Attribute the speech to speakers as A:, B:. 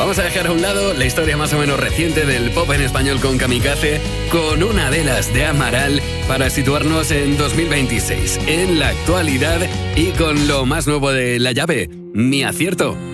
A: Vamos a dejar a un lado la historia más o menos reciente del pop en español con Kamikaze, con una de las de Amaral, para situarnos en 2026, en la actualidad y con lo más nuevo de La Llave, Mi Acierto.